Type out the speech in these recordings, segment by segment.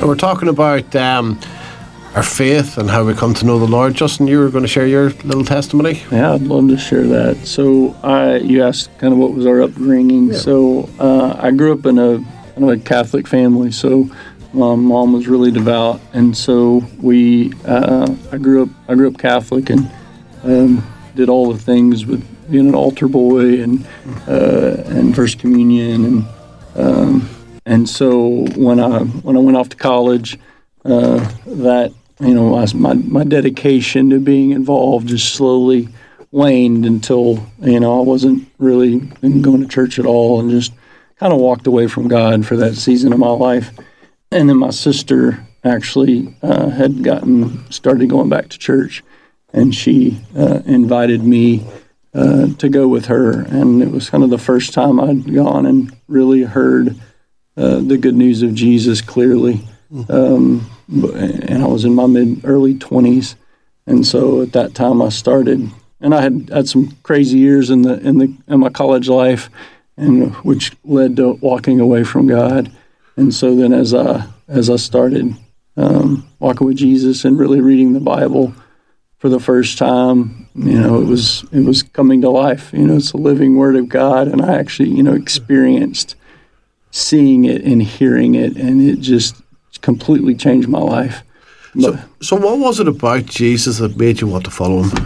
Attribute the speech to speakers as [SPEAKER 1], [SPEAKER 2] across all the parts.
[SPEAKER 1] we're talking about our faith and how we come to know the Lord. Justin, you were going to share your little testimony.
[SPEAKER 2] Yeah, I'd love to share that. So you asked kind of what was our upbringing. Yeah. So I grew up in a Catholic family. So my mom was really devout, and so I grew up Catholic and did all the things with being an altar boy and First Communion and so when I went off to college, that my dedication to being involved just slowly waned until I wasn't really going to church at all and just kind of walked away from God for that season of my life. And then my sister actually had started going back to church, and she invited me to go with her, and it was kind of the first time I'd gone and really heard the good news of Jesus clearly. And I was in my early 20s, and so at that time I started, and I had some crazy years in my college life, and which led to walking away from God. And so then as I started walking with Jesus and really reading the Bible for the first time, it was coming to life. It's a living Word of God, and I actually experienced seeing it and hearing it, and it just completely changed my life.
[SPEAKER 1] So what was it about Jesus that made you want to follow him?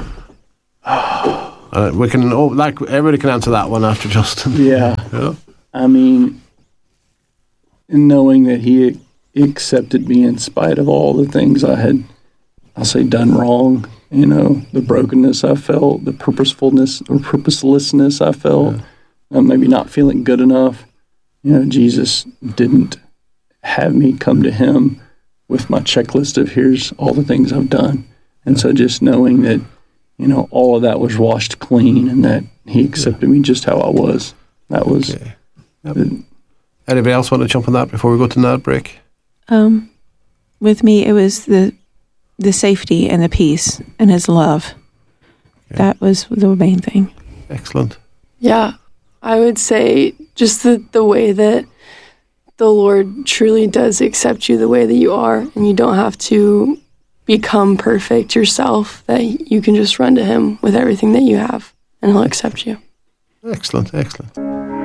[SPEAKER 1] We can, everybody can answer that one after Justin.
[SPEAKER 2] Yeah. I mean, knowing that he accepted me in spite of all the things I had, I'll say, done wrong, the brokenness I felt, the purposefulness or purposelessness I felt, maybe not feeling good enough. Jesus didn't have me come to him with my checklist of here's all the things I've done. And so just knowing that, all of that was washed clean and that he accepted me just how I was. That was... Okay. Yep.
[SPEAKER 1] Anybody else want to jump on that before we go to an ad break?
[SPEAKER 3] With me, it was the safety and the peace and his love. Okay. That was the main thing.
[SPEAKER 1] Excellent.
[SPEAKER 4] Yeah, I would say just the way that the Lord truly does accept you the way that you are, and you don't have to become perfect yourself, that you can just run to him with everything that you have, and he'll accept you.
[SPEAKER 1] Excellent.